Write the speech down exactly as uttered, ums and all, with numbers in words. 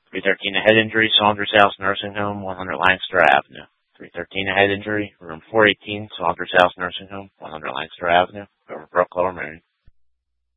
three thirteen, a head injury, Saunders House Nursing Home, one hundred Lancaster Avenue. three thirteen, a head injury, room four eighteen, Saunders House Nursing Home, one hundred Lancaster Avenue, Overbrook, Lower Merion.